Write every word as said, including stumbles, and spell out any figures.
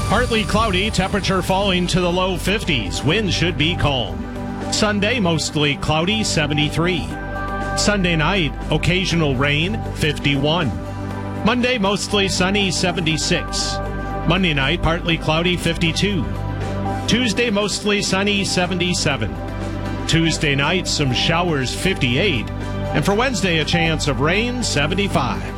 Partly cloudy, temperature falling to the low fifties. Wind should be calm. Sunday, mostly cloudy, seventy-three. Sunday night, occasional rain, fifty-one. Monday, mostly sunny, seventy-six. Monday night, partly cloudy, fifty-two. Tuesday, mostly sunny, seventy-seven. Tuesday night, some showers, fifty-eight. And for Wednesday, a chance of rain, seventy-five.